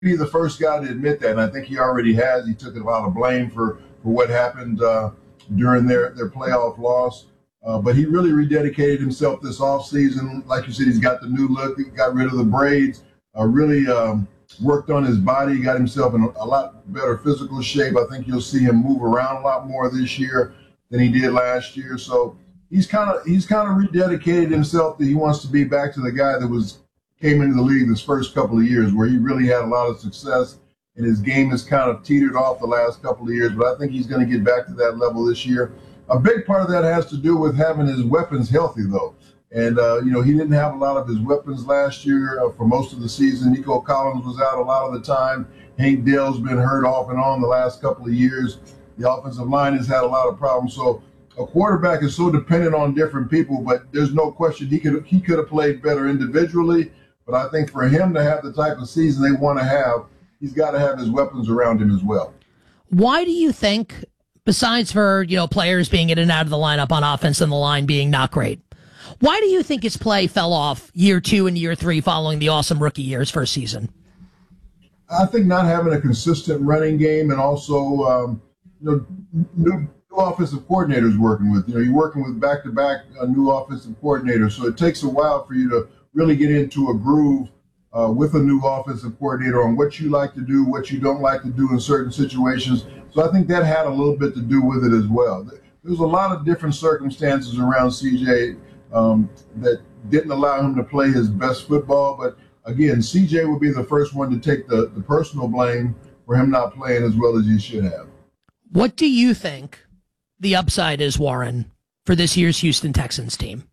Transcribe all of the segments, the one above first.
be the first guy to admit that, and I think he already has. He took a lot of blame for what happened during their playoff loss. But he really rededicated himself this offseason. Like you said, he's got the new look. He got rid of the braids, really worked on his body, got himself in a lot better physical shape. I think you'll see him move around a lot more this year than he did last year. So he's kind of rededicated himself that he wants to be back to the guy that came into the league this first couple of years, where he really had a lot of success, and his game has kind of teetered off the last couple of years. But I think he's going to get back to that level this year. A big part of that has to do with having his weapons healthy, though. And, he didn't have a lot of his weapons last year for most of the season. Nico Collins was out a lot of the time. Hank Dell's been hurt off and on the last couple of years. The offensive line has had a lot of problems. So a quarterback is so dependent on different people, but there's no question he could have played better individually. But I think for him to have the type of season they want to have, he's got to have his weapons around him as well. Why do you think, besides for, players being in and out of the lineup on offense and the line being not great, why do you think his play fell off year 2 and year 3 following the awesome rookie year's first season? I think not having a consistent running game, and also, new offensive coordinators working with. You're working with back-to-back new offensive coordinators, so it takes a while for you to really get into a groove with a new offensive coordinator on what you like to do, what you don't like to do in certain situations. So I think that had a little bit to do with it as well. There's a lot of different circumstances around CJ that didn't allow him to play his best football. But again, CJ would be the first one to take the personal blame for him not playing as well as he should have. What do you think the upside is, Warren, for this year's Houston Texans team?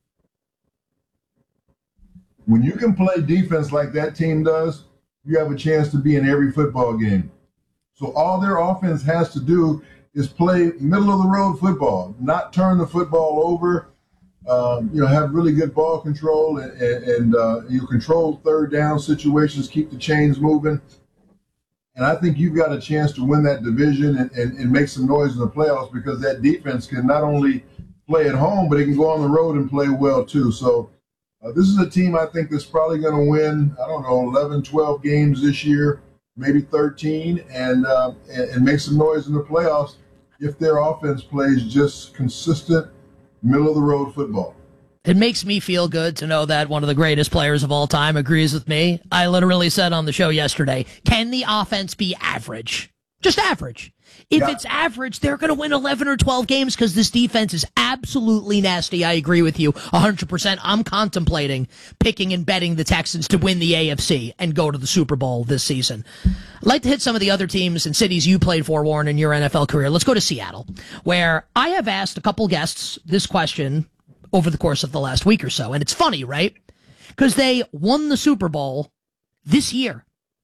When you can play defense like that team does, you have a chance to be in every football game. So all their offense has to do is play middle-of-the-road football, not turn the football over, have really good ball control, and you control third down situations, keep the chains moving. And I think you've got a chance to win that division and make some noise in the playoffs, because that defense can not only play at home, but it can go on the road and play well too. So this is a team I think that's probably going to win, 11, 12 games this year, maybe 13, and make some noise in the playoffs if their offense plays just consistent, middle-of-the-road football. It makes me feel good to know that one of the greatest players of all time agrees with me. I literally said on the show yesterday, can the offense be average? Just average. If it's average, they're going to win 11 or 12 games because this defense is absolutely nasty. I agree with you 100%. I'm contemplating picking and betting the Texans to win the AFC and go to the Super Bowl this season. I'd like to hit some of the other teams and cities you played for, Warren, in your NFL career. Let's go to Seattle, where I have asked a couple guests this question over the course of the last week or so. And it's funny, right? Because they won the Super Bowl this year.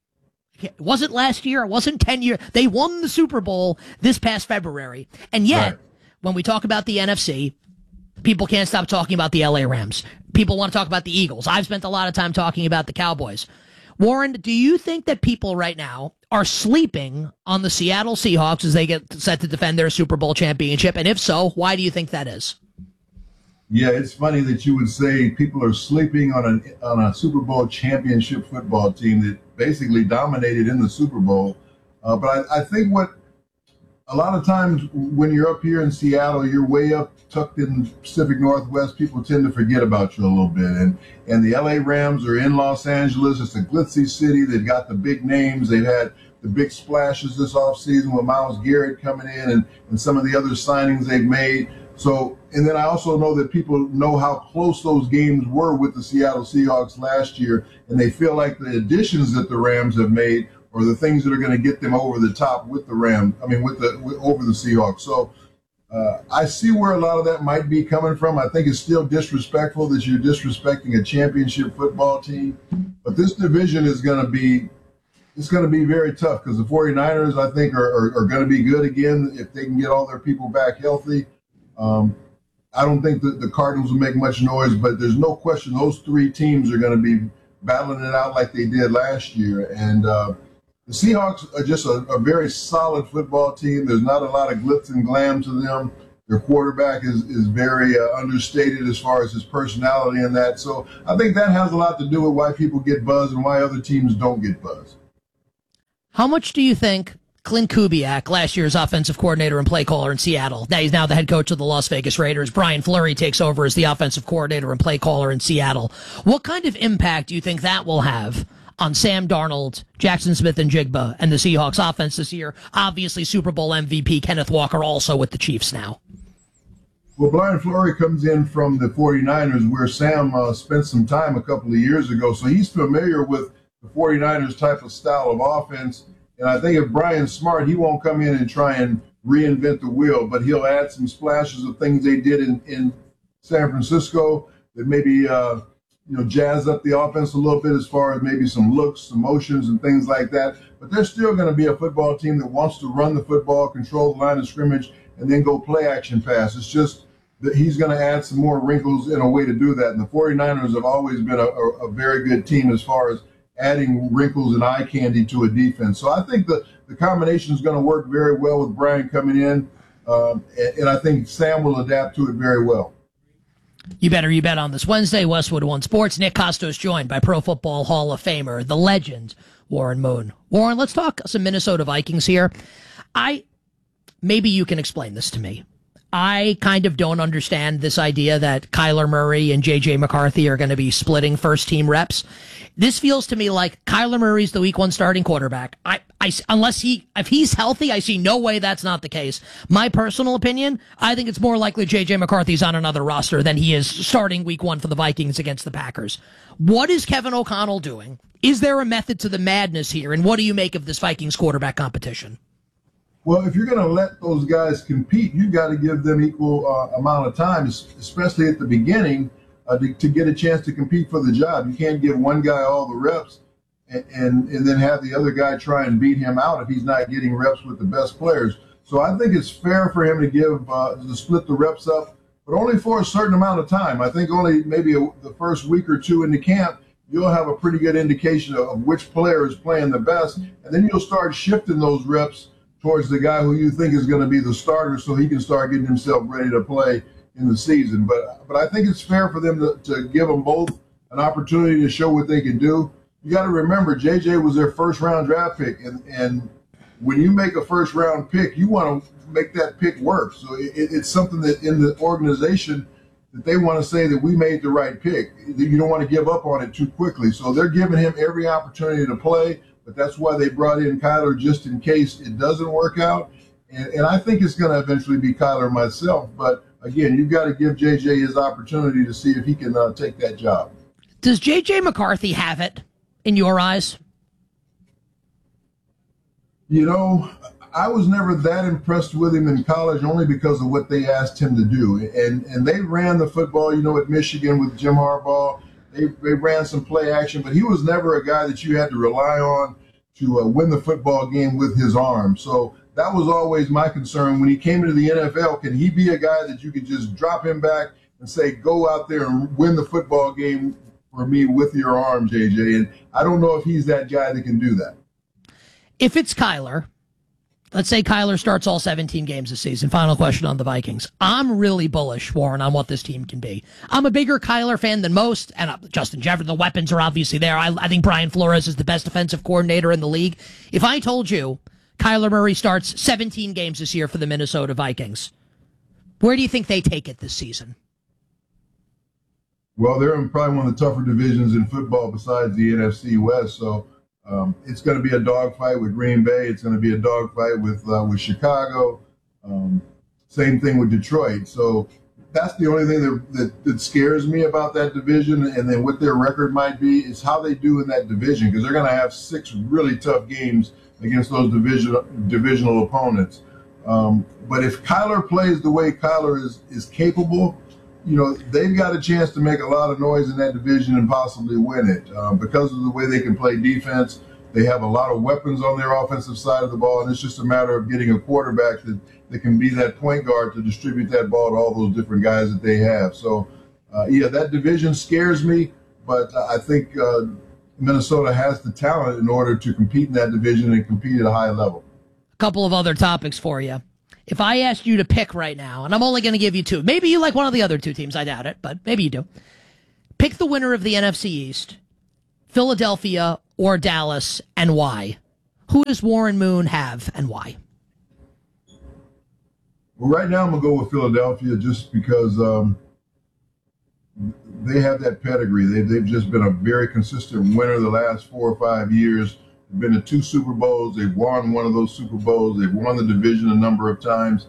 It wasn't last year. It wasn't 10 years. They won the Super Bowl this past February. And yet, when we talk about the NFC, people can't stop talking about the LA Rams. People want to talk about the Eagles. I've spent a lot of time talking about the Cowboys. Warren, do you think that people right now are sleeping on the Seattle Seahawks as they get set to defend their Super Bowl championship? And if so, why do you think that is? Yeah, it's funny that you would say people are sleeping on a Super Bowl championship football team that basically dominated in the Super Bowl. But I think what a lot of times when you're up here in Seattle, you're way up tucked in the Pacific Northwest, people tend to forget about you a little bit. And the LA Rams are in Los Angeles. It's a glitzy city. They've got the big names. They've had the big splashes this offseason with Myles Garrett coming in and some of the other signings they've made. So, and then I also know that people know how close those games were with the Seattle Seahawks last year, and they feel like the additions that the Rams have made are the things that are going to get them over the top with the over the Seahawks. So I see where a lot of that might be coming from. I think it's still disrespectful that you're disrespecting a championship football team, but this division is going to be very tough because the 49ers, I think, are going to be good again if they can get all their people back healthy. I don't think that the Cardinals will make much noise, but there's no question those three teams are going to be battling it out like they did last year. And the Seahawks are just a very solid football team. There's not a lot of glitz and glam to them. Their quarterback is very understated as far as his personality and that. So I think that has a lot to do with why people get buzzed and why other teams don't get buzzed. How much do you think Clint Kubiak, last year's offensive coordinator and play caller in Seattle, he's now the head coach of the Las Vegas Raiders, Brian Fleury takes over as the offensive coordinator and play caller in Seattle. What kind of impact do you think that will have on Sam Darnold, Jackson Smith and Jigba, and the Seahawks offense this year? Obviously, Super Bowl MVP Kenneth Walker also with the Chiefs now. Well, Brian Fleury comes in from the 49ers, where Sam spent some time a couple of years ago, so he's familiar with the 49ers type of style of offense. And I think if Brian's smart, he won't come in and try and reinvent the wheel, but he'll add some splashes of things they did in San Francisco that maybe jazz up the offense a little bit as far as maybe some looks, some motions, and things like that. But they're still going to be a football team that wants to run the football, control the line of scrimmage, and then go play action pass. It's just that he's going to add some more wrinkles in a way to do that. And the 49ers have always been a very good team as far as adding wrinkles and eye candy to a defense. So I think the combination is going to work very well with Brian coming in, and I think Sam will adapt to it very well. You bet on this Wednesday. Westwood One Sports. Nick Costos joined by Pro Football Hall of Famer, the legend, Warren Moon. Warren, let's talk some Minnesota Vikings here. Maybe you can explain this to me. I kind of don't understand this idea that Kyler Murray and J.J. McCarthy are going to be splitting first-team reps. This feels to me like Kyler Murray's the week one starting quarterback. If he's healthy, I see no way that's not the case. My personal opinion, I think it's more likely J.J. McCarthy's on another roster than he is starting week one for the Vikings against the Packers. What is Kevin O'Connell doing? Is there a method to the madness here? And what do you make of this Vikings quarterback competition? Well, if you're going to let those guys compete, you got to give them equal amount of time, especially at the beginning, to get a chance to compete for the job. You can't give one guy all the reps and then have the other guy try and beat him out if he's not getting reps with the best players. So I think it's fair for him to split the reps up, but only for a certain amount of time. I think only maybe the first week or two in the camp, you'll have a pretty good indication of which player is playing the best, and then you'll start shifting those reps towards the guy who you think is going to be the starter so he can start getting himself ready to play in the season. But I think it's fair for them to give them both an opportunity to show what they can do. You got to remember, JJ was their first-round draft pick, and when you make a first-round pick, you want to make that pick work. So it's something that in the organization that they want to say that we made the right pick. You don't want to give up on it too quickly. So they're giving him every opportunity to play. But that's why they brought in Kyler, just in case it doesn't work out. And I think it's going to eventually be Kyler myself. But, again, you've got to give J.J. his opportunity to see if he can take that job. Does J.J. McCarthy have it in your eyes? You know, I was never that impressed with him in college only because of what they asked him to do. And they ran the football, at Michigan with Jim Harbaugh. They ran some play action, but he was never a guy that you had to rely on to win the football game with his arm. So that was always my concern. When he came into the NFL, can he be a guy that you could just drop him back and say, go out there and win the football game for me with your arm, JJ? And I don't know if he's that guy that can do that. If it's Kyler, let's say Kyler starts all 17 games this season. Final question on the Vikings. I'm really bullish, Warren, on what this team can be. I'm a bigger Kyler fan than most, and Justin Jefferson, the weapons are obviously there. I think Brian Flores is the best defensive coordinator in the league. If I told you Kyler Murray starts 17 games this year for the Minnesota Vikings, where do you think they take it this season? Well, they're in probably one of the tougher divisions in football besides the NFC West, so it's going to be a dogfight with Green Bay. It's going to be a dogfight with Chicago. Same thing with Detroit. So that's the only thing that scares me about that division, and then what their record might be is how they do in that division, because they're going to have 6 really tough games against those divisional opponents. But if Kyler plays the way Kyler is capable, they've got a chance to make a lot of noise in that division and possibly win it because of the way they can play defense. They have a lot of weapons on their offensive side of the ball, and it's just a matter of getting a quarterback that can be that point guard to distribute that ball to all those different guys that they have. So, that division scares me, but I think Minnesota has the talent in order to compete in that division and compete at a high level. A couple of other topics for you. If I asked you to pick right now, and I'm only going to give you 2, maybe you like one of the other 2 teams, I doubt it, but maybe you do. Pick the winner of the NFC East, Philadelphia or Dallas, and why? Who does Warren Moon have and why? Well, right now I'm going to go with Philadelphia just because they have that pedigree. They've just been a very consistent winner the last 4 or 5 years. They've been to 2 Super Bowls. They've won one of those Super Bowls. They've won the division a number of times.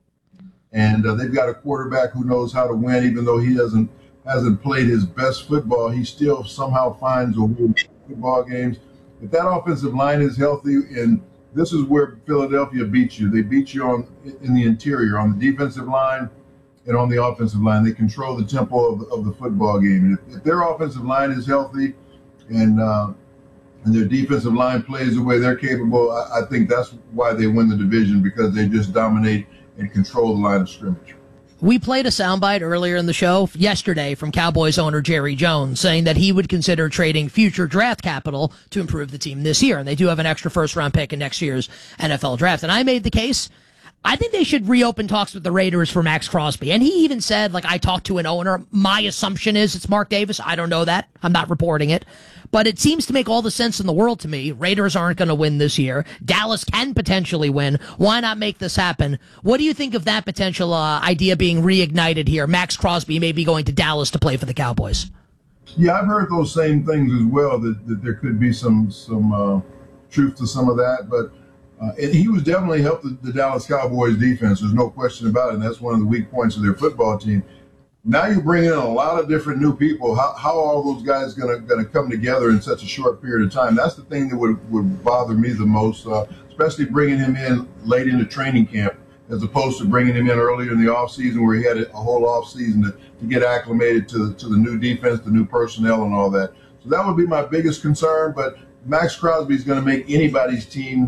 And they've got a quarterback who knows how to win, even though he hasn't played his best football. He still somehow finds a way to win football games. If that offensive line is healthy, and this is where Philadelphia beats you. They beat you in the interior, on the defensive line and on the offensive line. They control the tempo of the football game. And if their offensive line is healthy and their defensive line plays the way they're capable, I think that's why they win the division, because they just dominate and control the line of scrimmage. We played a soundbite earlier in the show yesterday from Cowboys owner Jerry Jones saying that he would consider trading future draft capital to improve the team this year. And they do have an extra first-round pick in next year's NFL draft. And I made the case, I think they should reopen talks with the Raiders for Max Crosby. And he even said, like, I talked to an owner. My assumption is it's Mark Davis. I don't know that. I'm not reporting it. But it seems to make all the sense in the world to me. Raiders aren't going to win this year. Dallas can potentially win. Why not make this happen? What do you think of that potential idea being reignited here? Max Crosby may be going to Dallas to play for the Cowboys. Yeah, I've heard those same things as well, that there could be some truth to some of that. But and he was definitely helped the Dallas Cowboys defense. There's no question about it. And that's one of the weak points of their football team. Now you bring in a lot of different new people. How are all those guys going to come together in such a short period of time? That's the thing that would bother me the most, especially bringing him in late into training camp, as opposed to bringing him in earlier in the offseason, where he had a whole offseason to get acclimated to the new defense, the new personnel, and all that. So that would be my biggest concern. But Max Crosby is going to make anybody's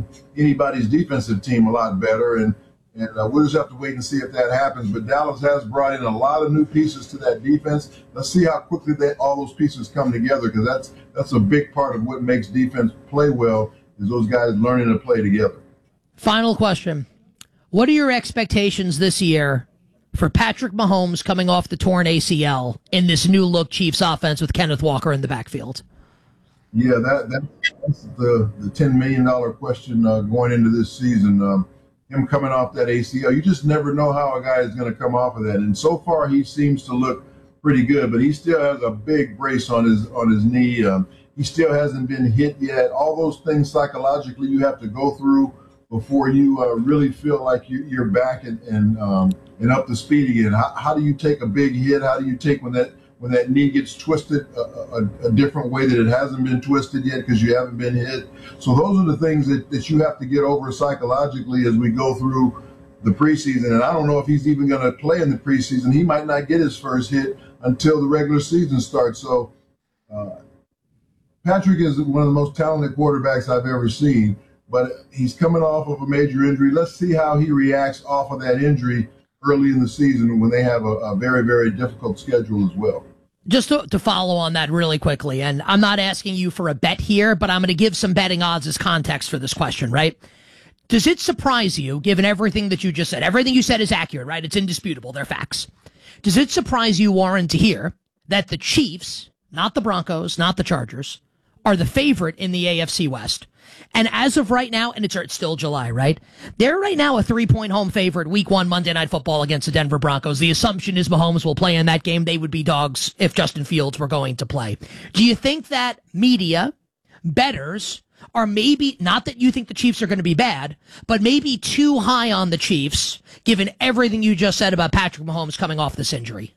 defensive team a lot better, and we'll just have to wait and see if that happens. But Dallas has brought in a lot of new pieces to that defense. Let's see how quickly all those pieces come together, because that's a big part of what makes defense play well, is those guys learning to play together. Final question. What are your expectations this year for Patrick Mahomes coming off the torn ACL in this new-look Chiefs offense with Kenneth Walker in the backfield? Yeah, that's the $10 million question going into this season. Him coming off that ACL, you just never know how a guy is going to come off of that. And so far, he seems to look pretty good, but he still has a big brace on his knee. He still hasn't been hit yet. All those things psychologically you have to go through before you really feel like you're back and up to speed again. How do you take a big hit? How do you take when that knee gets twisted a different way that it hasn't been twisted yet because you haven't been hit? So those are the things that you have to get over psychologically as we go through the preseason. And I don't know if he's even going to play in the preseason. He might not get his first hit until the regular season starts. So Patrick is one of the most talented quarterbacks I've ever seen, but he's coming off of a major injury. Let's see how he reacts off of that injury early in the season when they have a very, very difficult schedule as well. Just to follow on that really quickly, and I'm not asking you for a bet here, but I'm going to give some betting odds as context for this question, right? Does it surprise you, given everything that you just said? Everything you said is accurate, right? It's indisputable. They're facts. Does it surprise you, Warren, to hear that the Chiefs, not the Broncos, not the Chargers, are the favorite in the AFC West? And as of right now, and it's still July, right? They're right now a 3-point home favorite week 1 Monday Night Football against the Denver Broncos. The assumption is Mahomes will play in that game. They would be dogs if Justin Fields were going to play. Do you think that media, bettors, are maybe, not that you think the Chiefs are going to be bad, but maybe too high on the Chiefs, given everything you just said about Patrick Mahomes coming off this injury?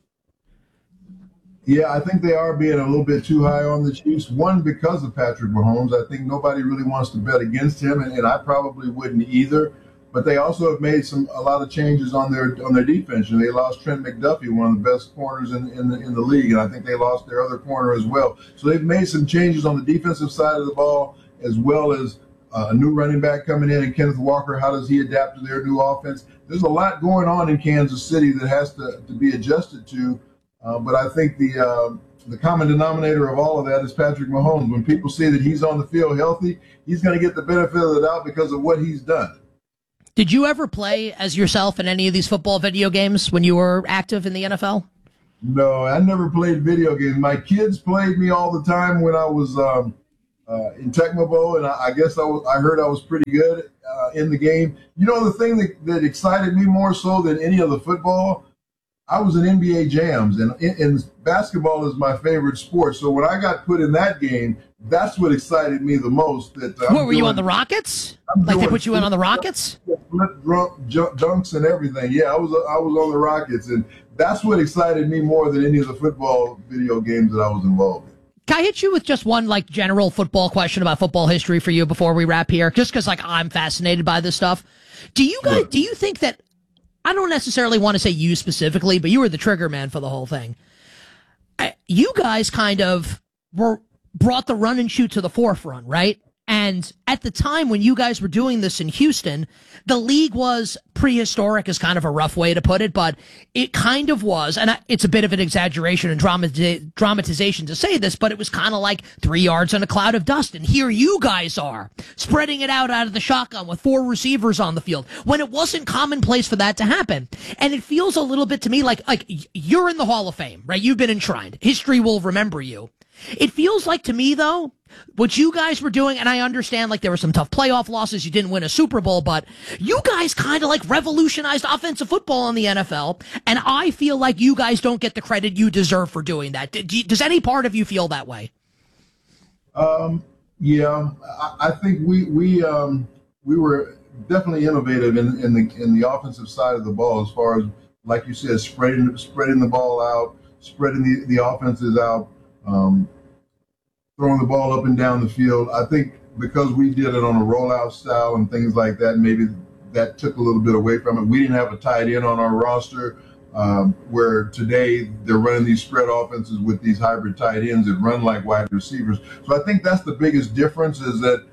Yeah, I think they are being a little bit too high on the Chiefs. One, because of Patrick Mahomes. I think nobody really wants to bet against him, and I probably wouldn't either. But they also have made a lot of changes on their defense. And they lost Trent McDuffie, one of the best corners in the league, and I think they lost their other corner as well. So they've made some changes on the defensive side of the ball, as well as a new running back coming in, and Kenneth Walker. How does he adapt to their new offense? There's a lot going on in Kansas City that has to be adjusted to. But I think the common denominator of all of that is Patrick Mahomes. When people see that he's on the field healthy, he's going to get the benefit of the doubt because of what he's done. Did you ever play as yourself in any of these football video games when you were active in the NFL? No, I never played video games. My kids played me all the time when I was in Tecmo Bowl, and I guess I heard I was pretty good in the game. You know, the thing that excited me more so than any of the football, I was in NBA jams, and basketball is my favorite sport. So when I got put in that game, that's what excited me the most. What were you on the Rockets? Like they put you in on the Rockets? Dunks and everything. Yeah, I was on the Rockets, and that's what excited me more than any of the football video games that I was involved in. Can I hit you with just one like general football question about football history for you before we wrap here? Just because like I'm fascinated by this stuff. Do you think that, I don't necessarily want to say you specifically, but you were the trigger man for the whole thing. You guys kind of brought the run and shoot to the forefront, right? And at the time when you guys were doing this in Houston, the league was prehistoric is kind of a rough way to put it, but it kind of was, and it's a bit of an exaggeration and dramatization to say this, but it was kind of like 3 yards in a cloud of dust. And here you guys are spreading it out of the shotgun with 4 receivers on the field when it wasn't commonplace for that to happen. And it feels a little bit to me like you're in the Hall of Fame, right? You've been enshrined. History will remember you. It feels like to me, though, what you guys were doing, and I understand like there were some tough playoff losses, you didn't win a Super Bowl, but you guys kind of like revolutionized offensive football in the NFL, and I feel like you guys don't get the credit you deserve for doing that. Does any part of you feel that way? Yeah, I think we were definitely innovative in the offensive side of the ball, as far as, like you said, spreading the ball out, spreading the offenses out. Throwing the ball up and down the field. I think because we did it on a rollout style and things like that, maybe that took a little bit away from it. We didn't have a tight end on our roster, where today they're running these spread offenses with these hybrid tight ends that run like wide receivers. So I think that's the biggest difference, is that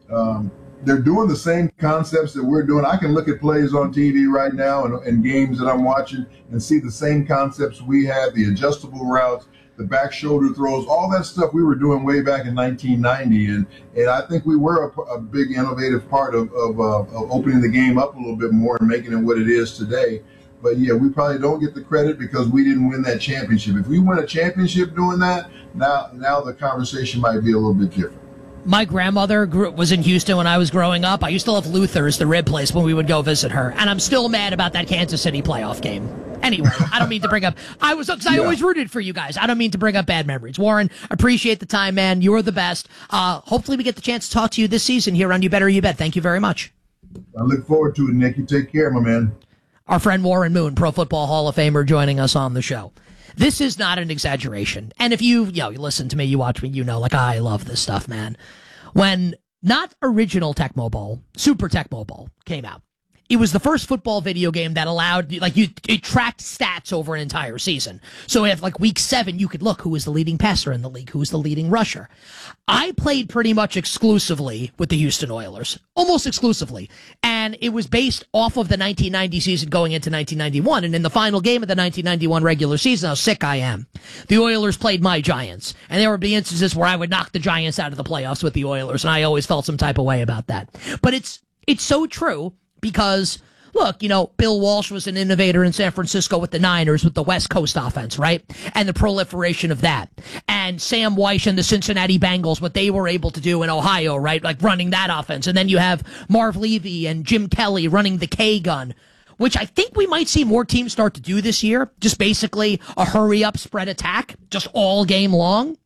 they're doing the same concepts that we're doing. I can look at plays on TV right now and games that I'm watching and see the same concepts we had, the adjustable routes, the back shoulder throws, all that stuff we were doing way back in 1990. And I think we were a big innovative part of opening the game up a little bit more and making it what it is today. But yeah, we probably don't get the credit because we didn't win that championship. If we win a championship doing that, now the conversation might be a little bit different. My grandmother was in Houston when I was growing up. I used to love Luther's, the rib place, when we would go visit her. And I'm still mad about that Kansas City playoff game. Anyway, I don't mean to bring up, I always rooted for you guys. I don't mean to bring up bad memories. Warren, appreciate the time, man. You're the best. Hopefully we get the chance to talk to you this season here on You Better You Bet. Thank you very much. I look forward to it, Nick. You take care, my man. Our friend Warren Moon, Pro Football Hall of Famer, joining us on the show. This is not an exaggeration. And if you listen to me, you watch me, you know, like, I love this stuff, man. When not original Tecmo Bowl, Super Tecmo Bowl came out, it was the first football video game that allowed, it tracked stats over an entire season. So if week 7, you could look who was the leading passer in the league, who was the leading rusher. I played pretty much exclusively with the Houston Oilers, almost exclusively. And it was based off of the 1990 season going into 1991. And in the final game of the 1991 regular season, how sick I am, the Oilers played my Giants. And there would be instances where I would knock the Giants out of the playoffs with the Oilers. And I always felt some type of way about that. But it's so true. Because, look, Bill Walsh was an innovator in San Francisco with the Niners with the West Coast offense, right? And the proliferation of that. And Sam Weish and the Cincinnati Bengals, what they were able to do in Ohio, right? Like running that offense. And then you have Marv Levy and Jim Kelly running the K-gun, which I think we might see more teams start to do this year. Just basically a hurry-up spread attack, just all game long.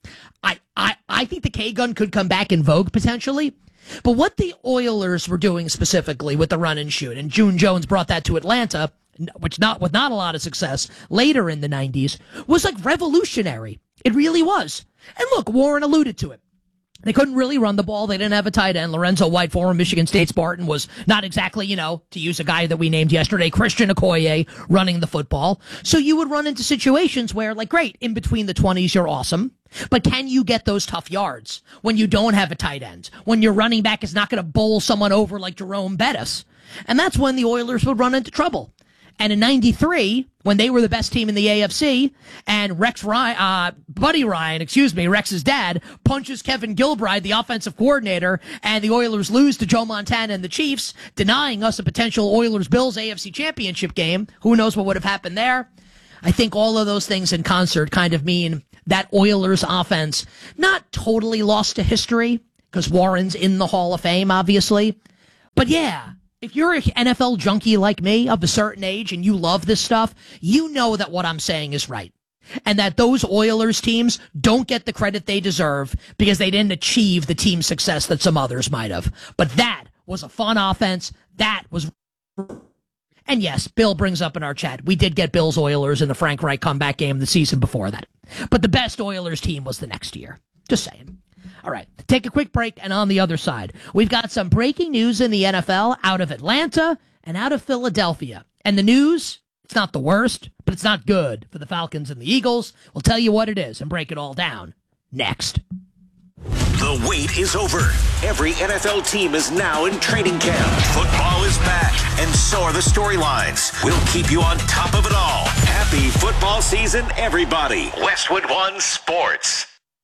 I think the K-gun could come back in vogue potentially. But what the Oilers were doing specifically with the run and shoot, and June Jones brought that to Atlanta, with not a lot of success later in the 90s, was revolutionary. It really was. And look, Warren alluded to it. They couldn't really run the ball. They didn't have a tight end. Lorenzo White, former Michigan State Spartan, was not exactly, to use a guy that we named yesterday, Christian Okoye, running the football. So you would run into situations where, great, in between the 20s, you're awesome. But can you get those tough yards when you don't have a tight end? When your running back is not going to bowl someone over like Jerome Bettis? And that's when the Oilers would run into trouble. And in 93, when they were the best team in the AFC, and Buddy Ryan, Rex's dad, punches Kevin Gilbride, the offensive coordinator, and the Oilers lose to Joe Montana and the Chiefs, denying us a potential Oilers-Bills AFC championship game. Who knows what would have happened there? I think all of those things in concert kind of mean that Oilers offense not totally lost to history. because Warren's in the Hall of Fame, obviously. But yeah, if you're an NFL junkie like me of a certain age and you love this stuff, you know that what I'm saying is right. And that those Oilers teams don't get the credit they deserve because they didn't achieve the team success that some others might have. But that was a fun offense. That was... And yes, Bill brings up in our chat, we did get Bills Oilers in the Frank Reich comeback game the season before that. But the best Oilers team was the next year. Just saying. All right, take a quick break, and on the other side, we've got some breaking news in the NFL out of Atlanta and out of Philadelphia. And the news, it's not the worst, but it's not good for the Falcons and the Eagles. We'll tell you what it is and break it all down next. The wait is over. Every NFL team is now in training camp. Football is back, and so are the storylines. We'll keep you on top of it all. Happy football season, everybody. Westwood One Sports.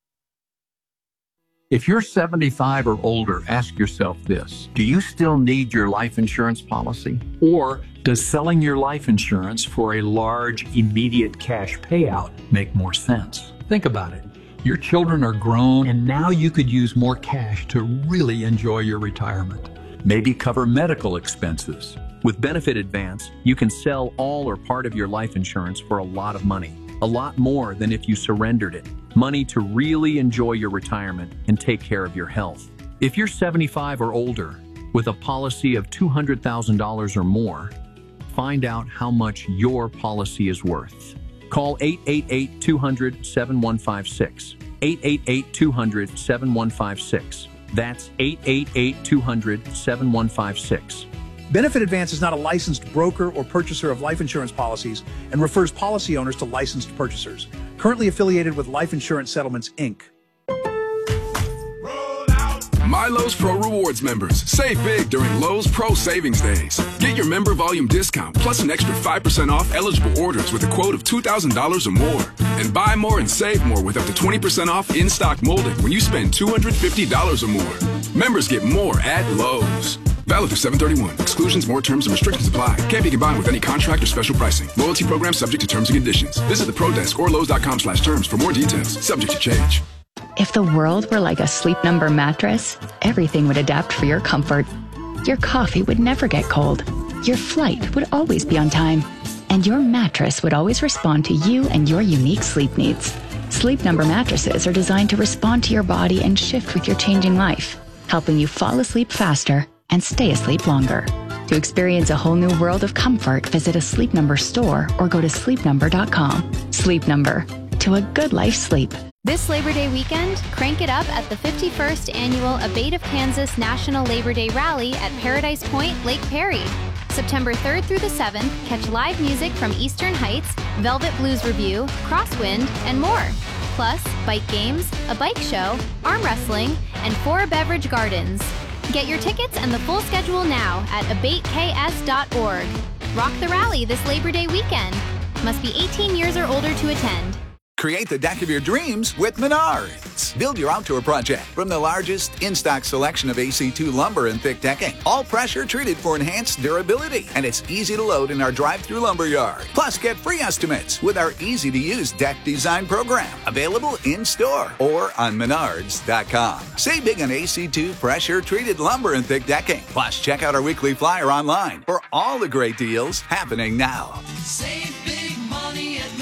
If you're 75 or older, ask yourself this. Do you still need your life insurance policy? Or does selling your life insurance for a large, immediate cash payout make more sense? Think about it. Your children are grown, and now you could use more cash to really enjoy your retirement. Maybe cover medical expenses. With Benefit Advance, you can sell all or part of your life insurance for a lot of money. A lot more than if you surrendered it. Money to really enjoy your retirement and take care of your health. If you're 75 or older with a policy of $200,000 or more, find out how much your policy is worth. Call 888-200-7156. 888-200-7156. That's 888-200-7156. Benefit Advance is not a licensed broker or purchaser of life insurance policies and refers policy owners to licensed purchasers. Currently affiliated with Life Insurance Settlements, Inc. My Lowe's Pro Rewards members, save big during Lowe's Pro Savings Days. Get your member volume discount plus an extra 5% off eligible orders with a quote of $2,000 or more. And buy more and save more with up to 20% off in-stock molding when you spend $250 or more. Members get more at Lowe's. Valid through 7/31. Exclusions, more terms, and restrictions apply. Can't be combined with any contract or special pricing. Loyalty program subject to terms and conditions. Visit the Pro Desk or Lowe's.com/terms for more details. Subject to change. If the world were like a Sleep Number mattress, everything would adapt for your comfort. Your coffee would never get cold. Your flight would always be on time. And your mattress would always respond to you and your unique sleep needs. Sleep Number mattresses are designed to respond to your body and shift with your changing life, helping you fall asleep faster and stay asleep longer. To experience a whole new world of comfort, visit a Sleep Number store or go to sleepnumber.com. Sleep Number. To a good life sleep. This Labor Day weekend, crank it up at the 51st Annual Abate of Kansas National Labor Day Rally at Paradise Point, Lake Perry. September 3rd through the 7th, catch live music from Eastern Heights, Velvet Blues Review, Crosswind, and more. Plus, bike games, a bike show, arm wrestling, and 4 beverage gardens. Get your tickets and the full schedule now at abateks.org. Rock the rally this Labor Day weekend. Must be 18 years or older to attend. Create the deck of your dreams with Menards. Build your outdoor project from the largest in-stock selection of AC2 lumber and thick decking. All pressure treated for enhanced durability. And it's easy to load in our drive-through lumber yard. Plus, get free estimates with our easy-to-use deck design program. Available in-store or on Menards.com. Save big on AC2 pressure-treated lumber and thick decking. Plus, check out our weekly flyer online for all the great deals happening now. Save big money at Menards.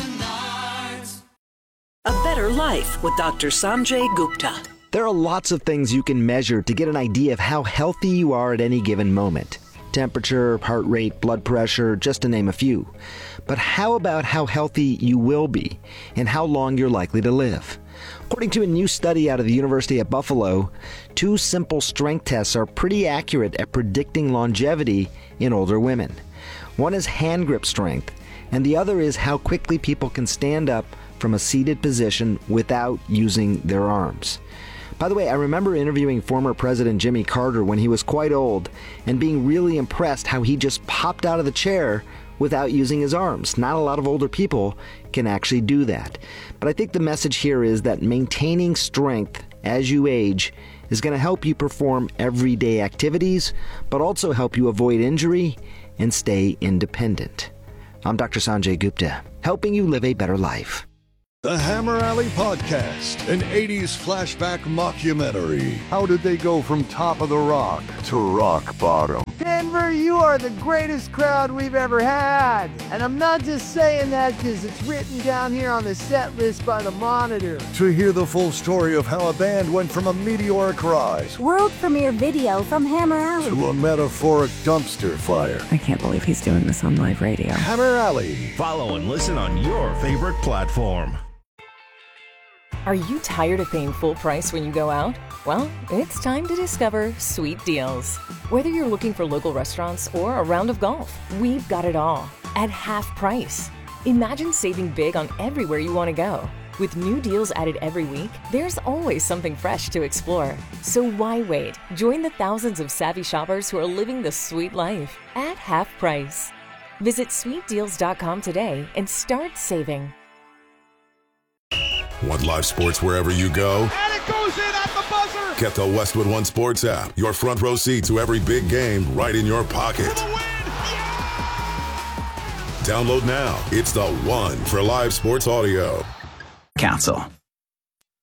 A Better Life with Dr. Sanjay Gupta. There are lots of things you can measure to get an idea of how healthy you are at any given moment. Temperature, heart rate, blood pressure, just to name a few. But how about how healthy you will be and how long you're likely to live? According to a new study out of the University of Buffalo, 2 simple strength tests are pretty accurate at predicting longevity in older women. One is hand grip strength, and the other is how quickly people can stand up from a seated position without using their arms. By the way, I remember interviewing former President Jimmy Carter when he was quite old and being really impressed how he just popped out of the chair without using his arms. Not a lot of older people can actually do that. But I think the message here is that maintaining strength as you age is going to help you perform everyday activities, but also help you avoid injury and stay independent. I'm Dr. Sanjay Gupta, helping you live a better life. The Hammer Alley Podcast, an 80s flashback mockumentary. How did they go from top of the rock to rock bottom? Denver, you are the greatest crowd we've ever had. And I'm not just saying that because it's written down here on the set list by the Monitor. To hear the full story of how a band went from a meteoric rise, world premiere video from Hammer Alley, to a metaphoric dumpster fire. I can't believe he's doing this on live radio. Hammer Alley. Follow and listen on your favorite platform. Are you tired of paying full price when you go out? Well, it's time to discover Sweet Deals. Whether you're looking for local restaurants or a round of golf, we've got it all at half price. Imagine saving big on everywhere you want to go. With new deals added every week, there's always something fresh to explore. So why wait? Join the thousands of savvy shoppers who are living the sweet life at half price. Visit sweetdeals.com today and start saving. Want live sports wherever you go? And it goes in at the buzzer! Get the Westwood One Sports app. Your front row seat to every big game right in your pocket. For the win! Yeah! Download now. It's the one for live sports audio. Council.